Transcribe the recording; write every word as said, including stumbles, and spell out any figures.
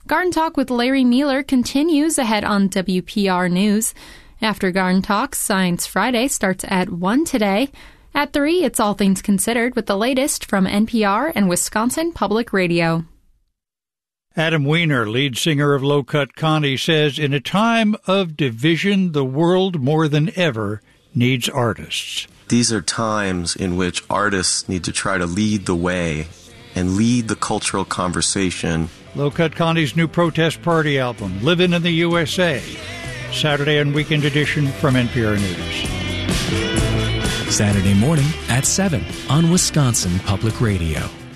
Garden Talk with Larry Mueller continues ahead on W P R News. After Garden Talk, Science Friday starts at one today. At three, it's All Things Considered with the latest from N P R and Wisconsin Public Radio. Adam Weiner, lead singer of Low Cut Connie, says, in a time of division, the world more than ever needs artists. These are times in which artists need to try to lead the way and lead the cultural conversation. Low Cut Connie's new protest party album, Livin' in the U S A. Saturday and weekend edition from N P R News. Saturday morning at seven on Wisconsin Public Radio.